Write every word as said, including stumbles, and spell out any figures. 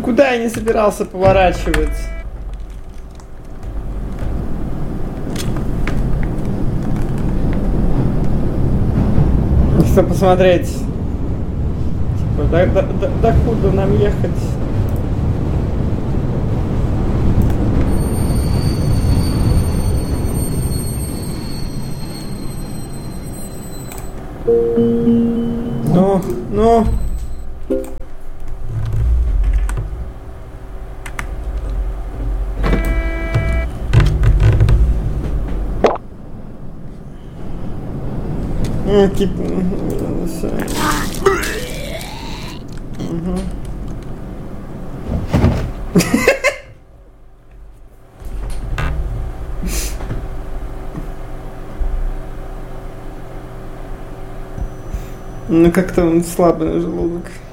Куда я не собирался поворачивать? Что посмотреть? Типа, до, до, до, до куда нам ехать? Ну, ну. Ну, типа, все. Угу. Ну, как-то он слабый желудок.